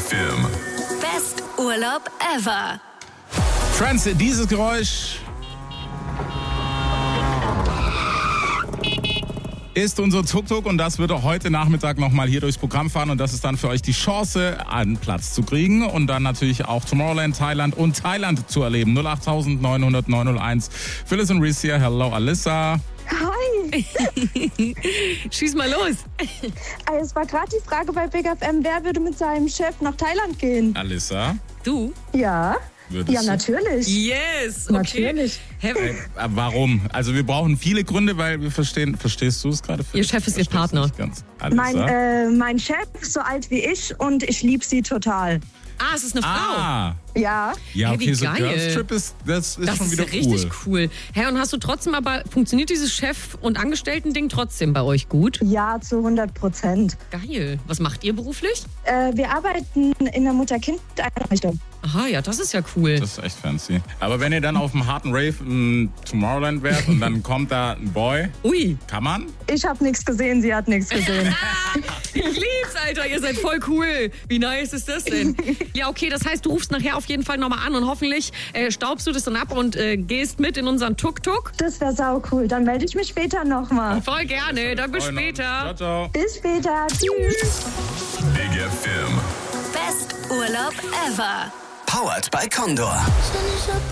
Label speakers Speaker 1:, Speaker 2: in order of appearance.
Speaker 1: FM.
Speaker 2: Best Urlaub ever.
Speaker 3: Friends, dieses Geräusch ist unser Tuk-Tuk und das wird auch heute Nachmittag nochmal hier durchs Programm fahren und das ist dann für euch die Chance, einen Platz zu kriegen und dann natürlich auch Tomorrowland, Thailand und Thailand zu erleben. 08900 901. Phyllis und Reese hier. Hello, Alyssa.
Speaker 4: Hi!
Speaker 5: Schieß mal los.
Speaker 4: Es war gerade die Frage bei Big FM, wer würde mit seinem Chef nach Thailand gehen?
Speaker 3: Alyssa,
Speaker 5: Du?
Speaker 4: Ja?
Speaker 3: würdest
Speaker 4: Ja,
Speaker 3: du?
Speaker 4: natürlich.
Speaker 5: Yes. Okay.
Speaker 4: Natürlich.
Speaker 5: Hä,
Speaker 3: Warum? Also wir brauchen viele Gründe, weil wir verstehst du es gerade?
Speaker 5: Ihr Chef ist Ihr
Speaker 3: Verstehst
Speaker 5: Partner.
Speaker 3: nicht ganz. Alyssa?
Speaker 4: Mein Chef ist so alt wie ich und ich liebe sie total.
Speaker 5: es ist eine Frau.
Speaker 3: Ah,
Speaker 4: Ja?
Speaker 3: ja,
Speaker 5: Hey,
Speaker 3: okay,
Speaker 5: wie
Speaker 3: so
Speaker 5: geil.
Speaker 3: Girls Trip das ist
Speaker 5: Das
Speaker 3: schon
Speaker 5: ist
Speaker 3: wieder
Speaker 5: richtig cool. Hä, und hast du trotzdem aber, funktioniert dieses Chef- und Angestellten-Ding trotzdem bei euch gut?
Speaker 4: Ja, zu 100%.
Speaker 5: Geil. Was macht ihr beruflich?
Speaker 4: Wir arbeiten in der Mutter-Kind-Einrichtung.
Speaker 5: Aha, ja, das ist ja cool.
Speaker 3: Das ist echt fancy. Aber wenn ihr dann auf einem harten Rave in Tomorrowland wärt und dann kommt da ein Boy,
Speaker 5: Ui.
Speaker 3: kann man?
Speaker 4: Ich habe nichts gesehen, sie hat nichts gesehen.
Speaker 5: Ich lieb's, Alter. Ihr seid voll cool. Wie nice ist das denn? Ja, okay, das heißt, du rufst nachher auf jeden Fall nochmal an und hoffentlich staubst du das dann ab und gehst mit in unseren Tuk-Tuk.
Speaker 4: Das wäre sau cool. Dann melde ich mich später nochmal.
Speaker 5: Voll gerne. Dann bis später.
Speaker 3: Ciao, ciao.
Speaker 4: Bis später. Tschüss.
Speaker 1: Big FM.
Speaker 2: Best Urlaub ever.
Speaker 6: Powered by Condor.
Speaker 7: Ständig